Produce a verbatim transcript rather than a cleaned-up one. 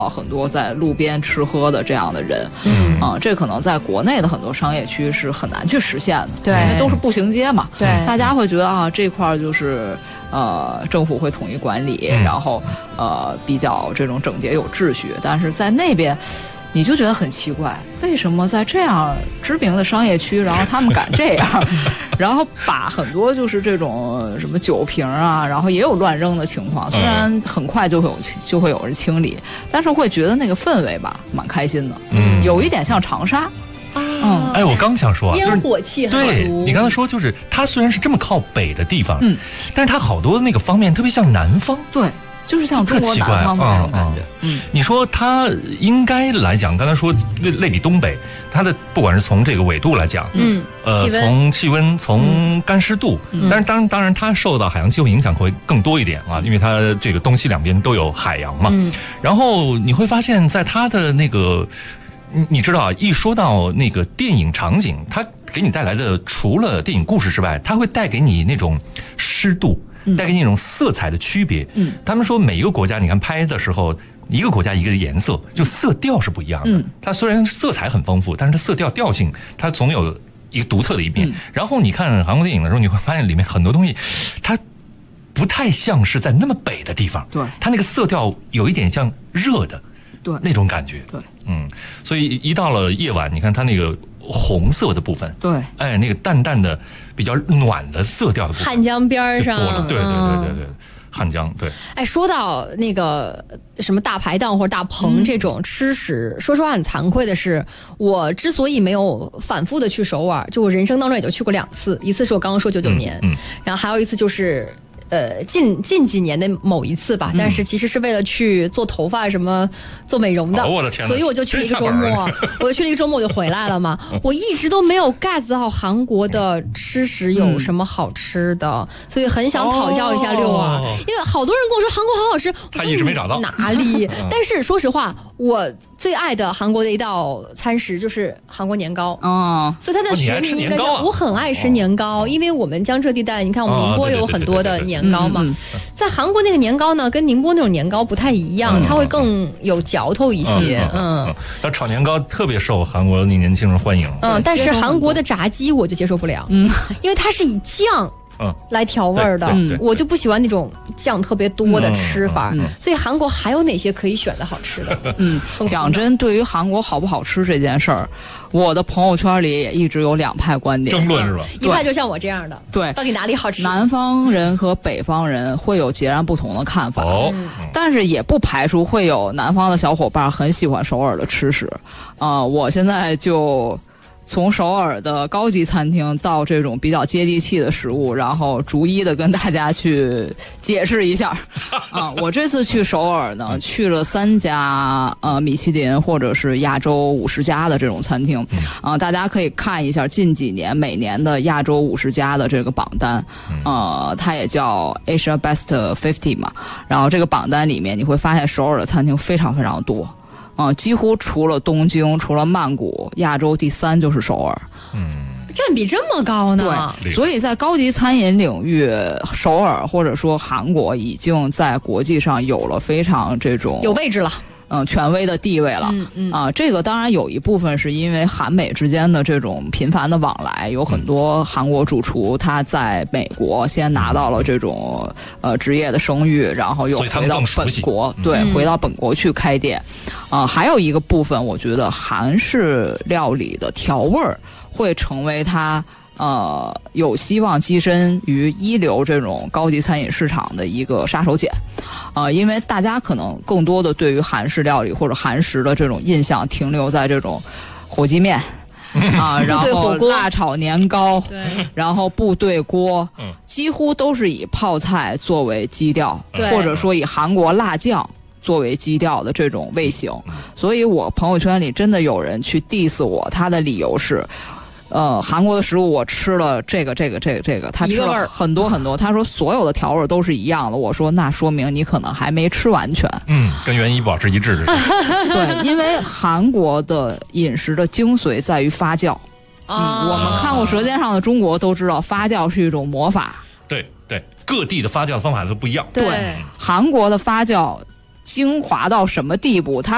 很多在路边吃喝的这样的人，嗯啊，这可能在国内的很多商业区是很难去实现的， 对， 因为都是步行街嘛， 对， 大家会觉得啊，这块就是呃政府会统一管理，嗯、然后呃比较这种整洁有秩序，但是在那边。你就觉得很奇怪，为什么在这样知名的商业区，然后他们敢这样，然后把很多就是这种什么酒瓶啊，然后也有乱扔的情况，虽然很快就会有就会有人清理，但是会觉得那个氛围吧，蛮开心的，嗯，有一点像长沙。 嗯，哎，我刚想说啊， 烟火气很足。 对，你刚才说就是它虽然是这么靠北的地方，嗯，但是它好多那个方面特别像南方， 对。就是像中国南方的那种感觉。嗯， 你说它应该来讲，刚才说类类比东北，它的不管是从这个纬度来讲， 嗯， 呃，从气温、从干湿度，嗯、但是当然当然它受到海洋气候影响会更多一点啊，因为它这个东西两边都有海洋嘛。嗯，然后你会发现在它的那个，你你知道啊，一说到那个电影场景，它给你带来的除了电影故事之外，它会带给你那种湿度。带给你一种色彩的区别。嗯，他们说每一个国家，你看拍的时候，一个国家一个颜色，就色调是不一样的。嗯，它虽然色彩很丰富，但是它色调调性，它总有一个独特的一面。嗯、然后你看韩国电影的时候，你会发现里面很多东西，它不太像是在那么北的地方。 对， 它那个色调有一点像热的， 对那种感觉。 对， 嗯，所以一到了夜晚，你看它那个红色的部分， 对， 哎，那个淡淡的。比较暖的色调的部分， 汉江边上， 对对对对对，汉江对。 哎，说到那个什么大排档或者大棚这种吃食，嗯、说实话很惭愧的是，我之所以没有反复的去首尔，就我人生当中也就去过两次，一次是我刚刚说九九年，嗯嗯、然后还有一次就是。呃，近近几年的某一次吧，但是其实是为了去做头发什么做美容的， 哦、我的天， 所以我就去了一个周末，我就去了一个周末我就回来了嘛。我一直都没有 get 到韩国的吃食有什么好吃的，嗯、所以很想讨教一下六儿，哦、因为好多人跟我说韩国好好吃， 他一直没找到哪里。但是说实话，我最爱的韩国的一道餐食就是韩国年糕， 哦， 所以它的学名应该叫、哦、我很爱吃年糕，哦、因为我们江浙地带，你看我们宁波有很多的年。年糕嘛，嗯、在韩国那个年糕呢，跟宁波那种年糕不太一样，嗯、它会更有嚼头一些。嗯， 那、嗯、炒年糕特别受韩国年轻人欢迎。 嗯，但是韩国的炸鸡我就接受不了，嗯，因为它是以酱。嗯，来调味儿的，嗯、我就不喜欢那种酱特别多的吃法，嗯嗯、所以韩国还有哪些可以选的好吃的？ 嗯，讲真，对于韩国好不好吃这件事儿，我的朋友圈里也一直有两派观点， 争论是吧？ 一派就像我这样的， 对， 到底哪里好吃？ 南方人和北方人会有截然不同的看法，哦、但是也不排除会有南方的小伙伴很喜欢首尔的吃食。啊、呃，我现在就。从首尔的高级餐厅到这种比较接地气的食物，然后逐一的跟大家去解释一下。啊，我这次去首尔呢，去了三家呃米其林或者是亚洲五十家的这种餐厅，啊，大家可以看一下近几年每年的亚洲五十家的这个榜单，呃，它也叫 Asia Best Fifty 嘛，然后这个榜单里面你会发现首尔的餐厅非常非常多。啊，几乎除了东京，除了曼谷，亚洲第三就是首尔。 嗯， 占比这么高呢？ 对，所以在高级餐饮领域，首尔或者说韩国已经在国际上有了非常这种有位置了。 嗯，权威的地位了。嗯嗯啊，这个当然有一部分是因为韩美之间的这种频繁的往来，有很多韩国主厨他在美国先拿到了这种呃职业的声誉，然后又回到本国，对，嗯、回到本国去开店。啊、呃，还有一个部分，我觉得韩式料理的调味儿会成为它。呃，有希望跻身于一流这种高级餐饮市场的一个杀手锏，呃，因为大家可能更多的对于韩式料理或者韩食的这种印象停留在这种火鸡面啊，然后辣炒年糕， 对， 然后部队锅，几乎都是以泡菜作为基调，或者说以韩国辣酱作为基调的这种味型，所以我朋友圈里真的有人去 diss 我，他的理由是。呃，韩国的食物我吃了这个这个这个这个，他吃了很多很多。他说所有的调味都是一样的。我说那说明你可能还没吃完全。 嗯，跟原一保持一致是。 对，因为韩国的饮食的精髓在于发酵。嗯，我们看过《舌尖上的中国》都知道，发酵是一种魔法。 对对，各地的发酵的方法都不一样。 对，韩国的发酵精华到什么地步？它